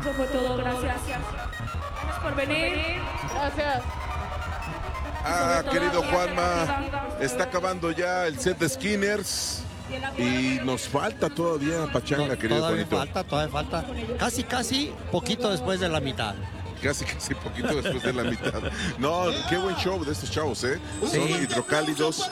Eso fue todo, gracias. Gracias por venir. Gracias. Querido Juanma, está acabando ya el set de Skinners y nos falta todavía pachanga, querido Juanito. Todavía falta. Casi, poquito después de la mitad. Casi poquito después de la mitad. No, qué buen show de estos chavos, ¿eh? Sí. Son hidrocálidos.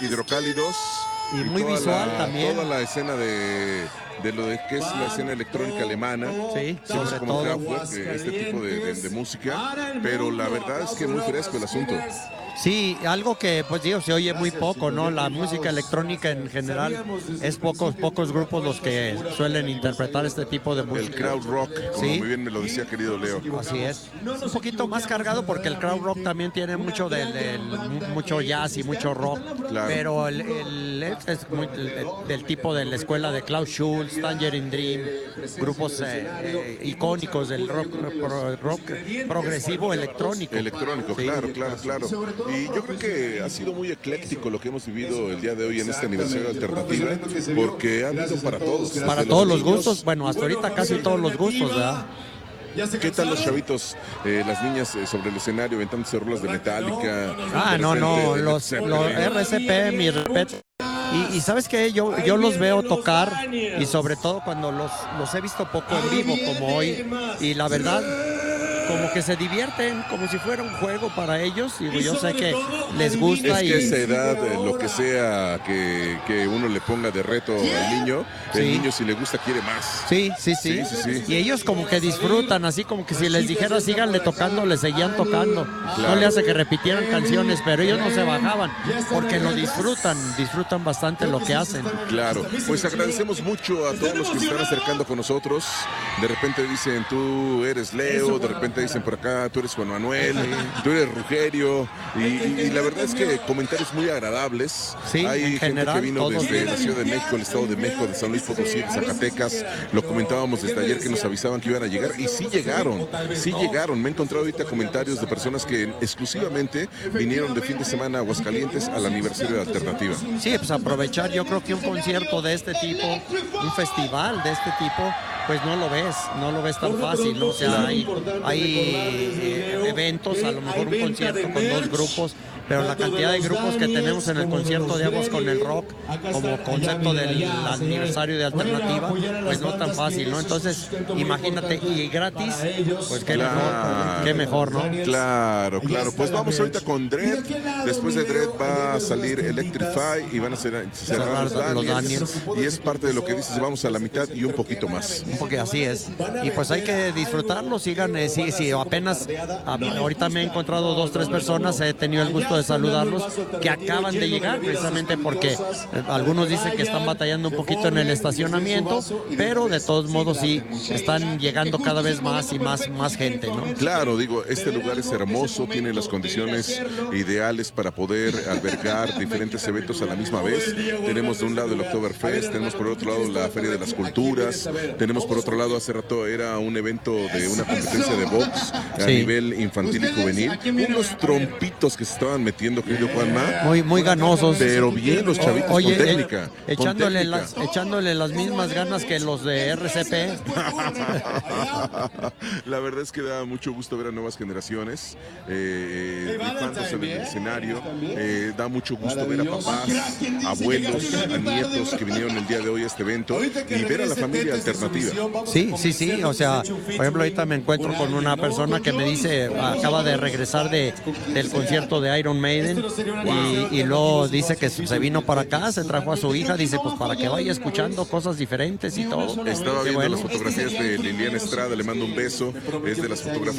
Y muy visual también. Toda la escena de lo de que es la escena electrónica alemana. Sí, sobre sobre como todo. Kraftwerk, este tipo de música, pero la verdad es que muy fresco el asunto. Sí, algo que pues digo, se oye muy poco, ¿no? La música electrónica en general es pocos grupos los que suelen interpretar este tipo de música. El crowd rock, como Sí. muy bien me lo decía querido Leo. Así es. Un poquito más cargado porque el crowd rock también tiene mucho mucho jazz y mucho rock. Claro. Pero es del tipo de la escuela de Klaus Schulze, Tangerine Dream, grupos icónicos del rock progresivo electrónico. Electrónico, Sí. claro. Y yo creo que ha sido muy ecléctico lo que hemos vivido el día de hoy en este aniversario de Alternativa, porque ha habido para todos. Para desde todos los niños. gustos, bueno, hasta ahorita casi todos los gustos, ¿verdad? ¿Qué tal los chavitos, las niñas sobre el escenario aventándose rolas de Metallica? Los RCP, mi respeto. Y sabes que yo los veo tocar y sobre todo cuando los he visto poco en vivo como hoy, y la verdad como que se divierten como si fuera un juego para ellos, y yo sé que les gusta. Es que esa edad, lo que sea que uno le ponga de reto al niño, el niño si le gusta quiere más. Sí. Sí. Y ellos como que disfrutan, así como que si les dijera síganle tocando, les seguían tocando. Claro. No le hace que repitieran canciones, pero ellos no se bajaban porque lo disfrutan bastante lo que hacen. Claro, pues agradecemos mucho a todos los que se están acercando con nosotros. De repente dicen, tú eres Leo, de repente dicen por acá, tú eres Juan Manuel, tú eres Rugerio, y la verdad es que comentarios muy agradables. Sí, hay en gente general, que vino todos desde bien. la Ciudad de México, el Estado de México, de San Luis Potosí, de Zacatecas. Lo comentábamos desde ayer que nos avisaban que iban a llegar, y sí llegaron. Me he encontrado ahorita comentarios de personas que exclusivamente vinieron de fin de semana a Aguascalientes al aniversario de Alternativa. Sí, pues aprovechar, yo creo que un concierto de este tipo, un festival de este tipo, pues no lo ves tan fácil, ¿no? O sea, hay eventos, a lo mejor un concierto con 2 grupos, pero la cantidad de grupos que tenemos en el concierto de Aguas con el Rock como concepto del aniversario de Alternativa, pues no tan fácil, ¿no? Entonces, imagínate, y gratis, pues qué mejor, ¿no? Claro. Pues vamos ahorita con Dread. Después de Dread va a salir Electrify y van a cerrar los Daniels. Y es parte de lo que dices, vamos a la mitad y un poquito más. Porque así es. Y pues hay que disfrutarlo, sigan, sí, apenas ahorita me he encontrado 2-3 personas, he tenido el gusto de saludarlos, que acaban de llegar precisamente porque algunos dicen que están batallando un poquito en el estacionamiento, pero de todos modos sí, están llegando cada vez más y más gente, ¿no? Claro, digo, este lugar es hermoso, tiene las condiciones ideales para poder albergar diferentes eventos a la misma vez. Tenemos de un lado el Oktoberfest, tenemos por otro lado la Feria de las Culturas, tenemos por otro lado, hace rato era un evento de una competencia de box a nivel infantil y juvenil, unos trompitos que se estaban metiendo, querido Juanma. Muy ganosos. Pero bien los chavitos, oye, con técnica. Echándole las mismas ganas que los de RCP. La verdad es que da mucho gusto ver a nuevas generaciones rifándose en el escenario. Da mucho gusto ver a papás, abuelos, a nietos que vinieron el día de hoy a este evento y ver a la familia Alternativa. Sí, o sea, por ejemplo, ahorita me encuentro con una persona que me dice, acaba de regresar del concierto de Iron Maiden y luego dice que se vino para acá, se trajo a su hija, dice pues para que vaya escuchando cosas diferentes y todo. Estaba viendo las fotografías de Liliana Estrada, le mando un beso, es de las fotografías